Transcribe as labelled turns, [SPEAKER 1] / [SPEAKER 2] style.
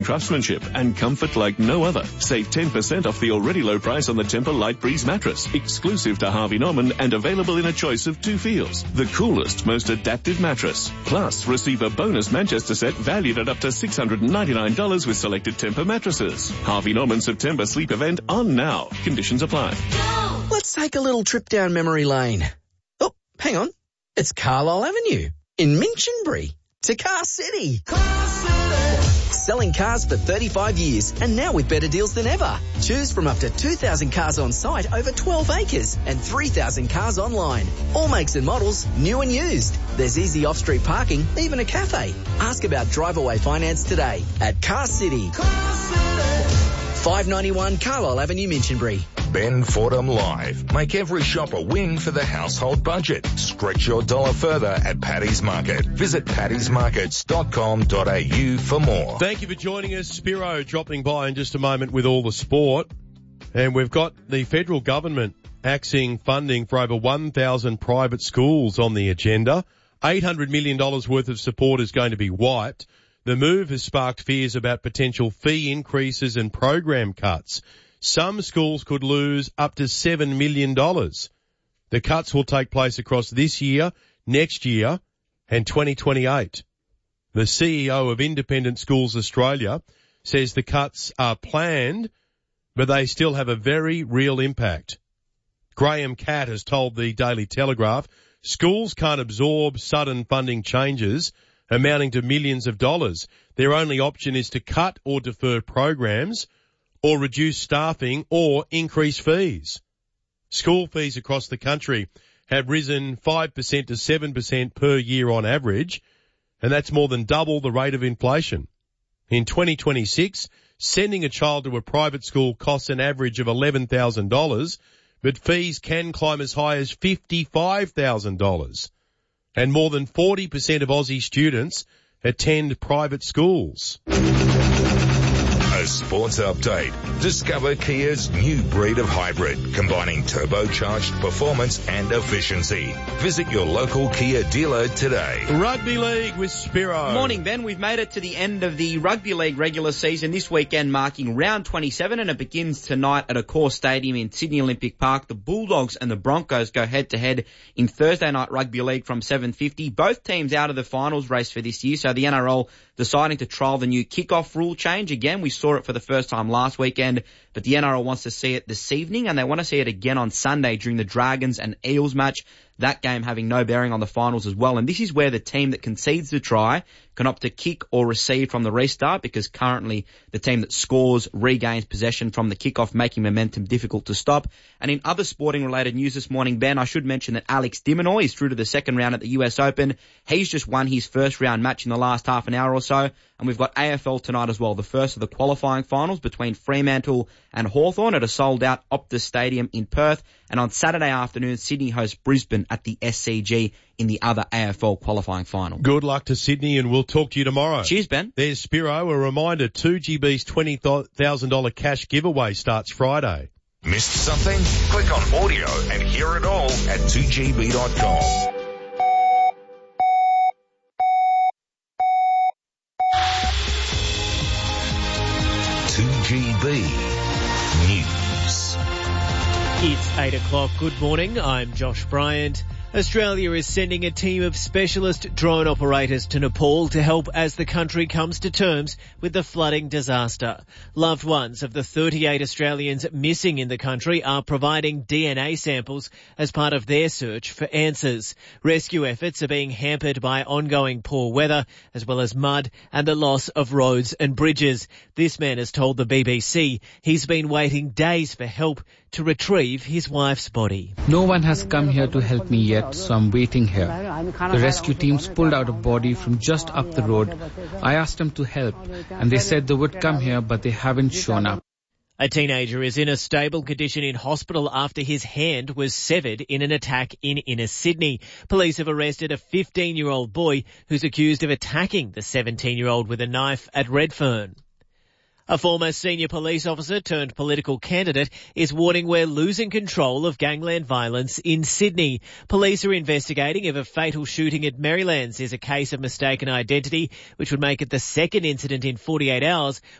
[SPEAKER 1] craftsmanship and comfort like no other. Save 10% off the already low price on the Tempur Light Breeze mattress, exclusive to Harvey Norman and available in a choice of 2 feels. The coolest, most adaptive mattress. Plus, receive a bonus Manchester set valued at up to $699 with selected Tempur mattresses. Harvey Norman September sleep event on now. Conditions apply.
[SPEAKER 2] Let's take a little trip down memory lane. Oh, hang on. It's Carlisle Avenue in Minchinbury to Car City. Selling cars for 35 years and now with better deals than ever. Choose from up to 2,000 cars on site over 12 acres and 3,000 cars online. All makes and models, new and used. There's easy off-street parking, even a cafe. Ask about drive-away finance today at Car City. 591 Carlisle Avenue, Minchinbury.
[SPEAKER 3] Ben Fordham Live. Make every shop a win for the household budget. Stretch your dollar further at Paddy's Market. Visit paddysmarkets.com.au for more.
[SPEAKER 4] Thank you for joining us. Spiro dropping by in just a moment with all the sport. And we've got the federal government axing funding for over 1,000 private schools on the agenda. $800 million worth of support is going to be wiped. The move has sparked fears about potential fee increases and program cuts. Some schools could lose up to $7 million. The cuts will take place across this year, next year, and 2028. The CEO of Independent Schools Australia says the cuts are planned, but they still have a very real impact. Graham Catt has told the Daily Telegraph schools can't absorb sudden funding changes amounting to millions of dollars. Their only option is to cut or defer programs or reduce staffing or increase fees. School fees across the country have risen 5% to 7% per year on average, and that's more than double the rate of inflation. In 2026, sending a child to a private school costs an average of $11,000, but fees can climb as high as $55,000. And more than 40% of Aussie students attend private schools.
[SPEAKER 3] A sports update. Discover Kia's new breed of hybrid, combining turbocharged performance and efficiency. Visit your local Kia dealer today.
[SPEAKER 4] Rugby League with Spiro.
[SPEAKER 5] Morning, Ben. We've made it to the end of the Rugby League regular season this weekend, marking round 27, and it begins tonight at Accor Stadium in Sydney Olympic Park. The Bulldogs and the Broncos go head-to-head in Thursday Night Rugby League from 7:50. Both teams out of the finals race for this year, so the NRL deciding to trial the new kickoff rule change. Again, we saw it for the first time last weekend, but the NRL wants to see it this evening, and they want to see it again on Sunday during the Dragons and Eels match, that game having no bearing on the finals as well. And this is where the team that concedes the try can opt to kick or receive from the restart, because currently the team that scores regains possession from the kickoff, making momentum difficult to stop. And in other sporting-related news this morning, Ben, I should mention that Alex de Minaur is through to the second round at the US Open. He's just won his first round match in the last half an hour or so. And we've got AFL tonight as well, the first of the qualifying finals between Fremantle and Hawthorn at a sold-out Optus Stadium in Perth. And on Saturday afternoon, Sydney hosts Brisbane at the SCG in the other AFL qualifying final.
[SPEAKER 4] Good luck to Sydney, and we'll talk to you tomorrow.
[SPEAKER 5] Cheers, Ben.
[SPEAKER 4] There's Spiro. A reminder, 2GB's $20,000 cash giveaway starts Friday.
[SPEAKER 3] Missed something? Click on audio and hear it all at 2gb.com. News.
[SPEAKER 6] It's 8 o'clock. Good morning. I'm Josh Bryant. Australia is sending a team of specialist drone operators to Nepal to help as the country comes to terms with the flooding disaster. Loved ones of the 38 Australians missing in the country are providing DNA samples as part of their search for answers. Rescue efforts are being hampered by ongoing poor weather, as well as mud and the loss of roads and bridges. This man has told the BBC he's been waiting days for help to retrieve his wife's body.
[SPEAKER 7] No one has come here to help me yet, so I'm waiting here. The rescue teams pulled out a body from just up the road. I asked them to help, and they said they would come here, but they haven't shown up.
[SPEAKER 6] A teenager is in a stable condition in hospital after his hand was severed in an attack in inner Sydney. Police have arrested a 15-year-old boy who's accused of attacking the 17-year-old with a knife at Redfern. A former senior police officer turned political candidate is warning we're losing control of gangland violence in Sydney. Police are investigating if a fatal shooting at Merrylands is a case of mistaken identity, which would make it the second incident in 48 hours